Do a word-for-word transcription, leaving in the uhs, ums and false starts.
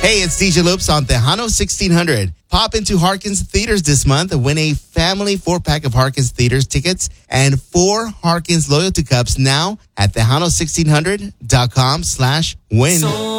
Hey, it's D J Loops on Tejano sixteen hundred. Pop into Harkins Theaters this month and win a family four-pack of Harkins Theaters tickets and four Harkins loyalty cups now at Tejano sixteen hundred dot com slash win.